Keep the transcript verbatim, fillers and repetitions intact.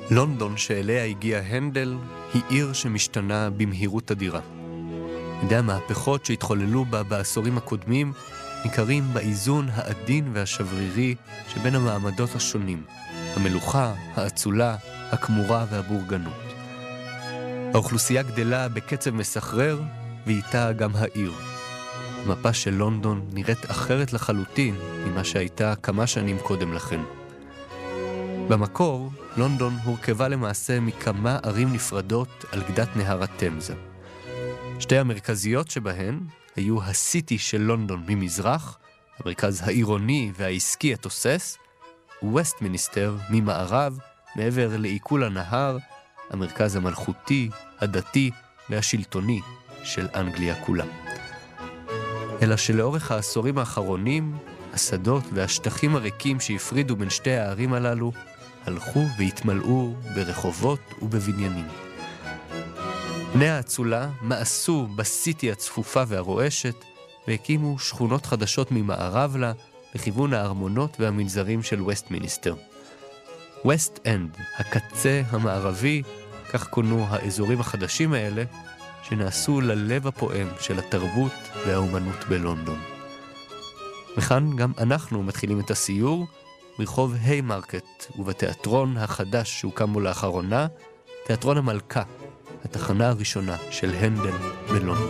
לונדון שאליה הגיע הנדל היא עיר שמשתנה במהירות אדירה. ידי המהפכות שהתחוללו בה בעשורים הקודמים ניכרים באיזון העדין והשברירי שבין המעמדות השונים, המלוכה, האצולה, הכמורה והבורגנות. האוכלוסייה גדלה בקצב מסחרר ואיתה גם העיר. המפה של לונדון נראית אחרת לחלוטין ממה שהייתה כמה שנים קודם לכן. במקור, לונדון הורכבה למעשה מכמה ערים נפרדות על גדת נהר התמזה. שתי המרכזיות שבהן היו הסיטי של לונדון ממזרח, המרכז העירוני והעסקי התוסס, וווסטמיניסטר ממערב, מעבר לעיכול הנהר, המרכז המלכותי, הדתי והשלטוני של אנגליה כולה. אלא שלאורך העשורים האחרונים, השדות והשטחים הריקים שהפרידו בין שתי הערים הללו, הלכו והתמלאו ברחובות ובבניינים. בני האצולה מאסו בסיטי הצפופה והרועשת, והקימו שכונות חדשות ממערב לה, לכיוון הארמונות והמנזרים של וסטמיניסטר. ווסט אנד, הקצה המערבי, כך כונו האזורים החדשים האלה, שנעשו ללב הפועם של התרבות והאומנות בלונדון. וכאן גם אנחנו מתחילים את הסיור ברחוב היימרקט ובתיאטרון החדש שהוקם בו לאחרונה, תיאטרון המלכה, התחנה הראשונה של הנדל בלונדון.